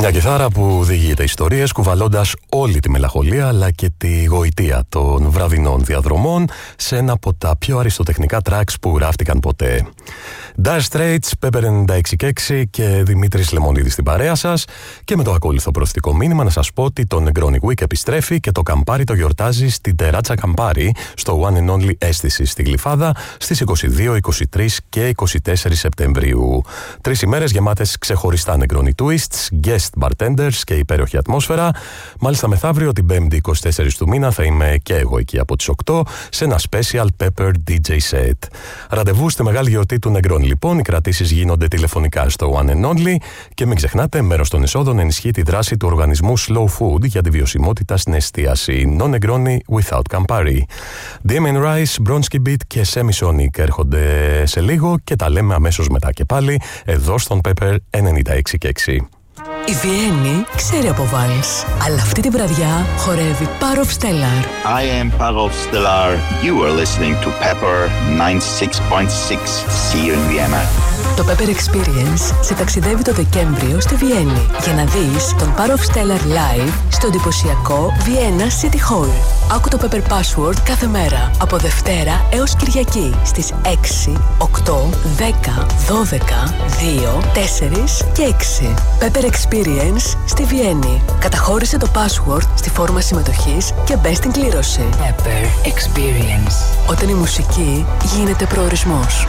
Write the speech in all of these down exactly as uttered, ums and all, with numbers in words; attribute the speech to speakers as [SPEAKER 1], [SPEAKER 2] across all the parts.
[SPEAKER 1] Μια κιθάρα που διηγείται ιστορίες κουβαλώντας όλη τη μελαγχολία αλλά και τη γοητεία των βραδινών διαδρομών σε ένα από τα πιο αριστοτεχνικά tracks που γράφτηκαν ποτέ. Dire Straits, Pepper ενενήντα έξι και έξι και Δημήτρης Λεμονίδης στην παρέα σας, και με το ακόλουθο προθετικό μήνυμα να σας πω ότι το Negroni Week επιστρέφει και το Καμπάρι το γιορτάζει στην Τεράτσα Καμπάρι στο One and Only Αίσθηση στη Γλυφάδα στις είκοσι δύο, είκοσι τρία και είκοσι τέσσερα Σεπτεμβρίου. Τρεις ημέρες γεμάτες ξεχωριστά Negroni Twists, guest bartenders και υπέροχη ατμόσφαιρα. Μάλιστα μεθαύριο την Πέμπτη είκοσι τέσσερις του μήνα θα είμαι και εγώ εκεί από τις οκτώ σε ένα special Pepper ντι τζέι set. Ραντεβού στη μεγάλη γιορτή του Negroni λοιπόν. Οι κρατήσεις γίνονται τηλεφωνικά στο One and Only και μην ξεχνάτε, μέρος των εσόδων ενισχύει τη δράση του οργανισμού Slow Food για τη βιωσιμότητα στην εστίαση. No Negroni without Campari. Damien Rice, Bronski Beat και Semi Sonic έρχονται σε λίγο και τα λέμε αμέσως μετά και πάλι εδώ στον Pepper ενενήντα έξι και έξι.
[SPEAKER 2] Η Βιέννη ξέρει από βάλς, αλλά αυτή τη βραδιά χορεύει Parov Stellar.
[SPEAKER 3] I am Parov Stellar. You are listening to Pepper ninety-six point six. See you in Vienna.
[SPEAKER 2] Το Pepper Experience σε ταξιδεύει το Δεκέμβριο στη Βιέννη για να δεις τον Parov Stellar live στο εντυπωσιακό Vienna City Hall. Άκου το Pepper Password κάθε μέρα από Δευτέρα έως Κυριακή στις έξι, οκτώ, δέκα, δώδεκα, δύο, τέσσερα και έξι. Pepper Experience στη Βιέννη. Καταχώρησε το password στη φόρμα συμμετοχής και μπες στην κλήρωση.
[SPEAKER 4] Pepper Experience.
[SPEAKER 2] Όταν η μουσική γίνεται προορισμός.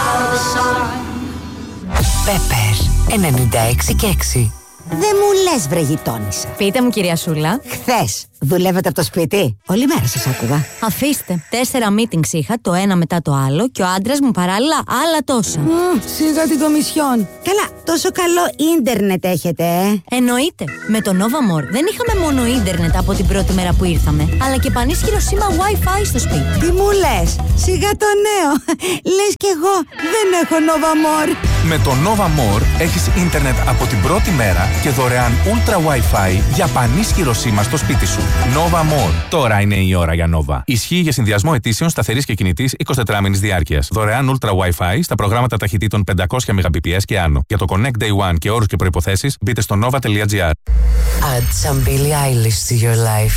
[SPEAKER 4] Pepper ενενήντα έξι και έξι.
[SPEAKER 5] Δεν μου λες, βρε γειτόνισσα.
[SPEAKER 6] Πείτε μου, κυρία Σούλα.
[SPEAKER 5] Χθες δουλεύετε από το σπίτι? Όλη μέρα σας άκουγα.
[SPEAKER 6] Αφήστε. Τέσσερα meetings είχα, το ένα μετά το άλλο, και ο άντρας μου παράλληλα άλλα τόσα.
[SPEAKER 5] Mm, σιγά την κομισιόν. Καλά, τόσο καλό ίντερνετ έχετε, ε?
[SPEAKER 6] Εννοείται. Με το Nova More δεν είχαμε μόνο ίντερνετ από την πρώτη μέρα που ήρθαμε, αλλά και πανίσχυρο σήμα Wi-Fi στο σπίτι.
[SPEAKER 5] Τι μου λες? Σιγά το νέο. Λες κι εγώ δεν έχω Nova More.
[SPEAKER 7] Με το Nova More έχεις ίντερνετ από την πρώτη μέρα και δωρεάν Ultra Wi-Fi για πανίσχυρο σήμα στο σπίτι σου. Nova More. Τώρα είναι η ώρα για Nova. Ισχύει για συνδυασμό ετήσεων σταθερής και κινητής εικοσιτετράμηνης διάρκειας. Δωρεάν Ultra Wi-Fi στα προγράμματα ταχυτήτων πεντακόσια Mbps και άνω. Για το Connect Day One και όρους και προϋποθέσεις μπείτε στο nova τελεία gr.
[SPEAKER 4] Add some Billie Eilish to your life.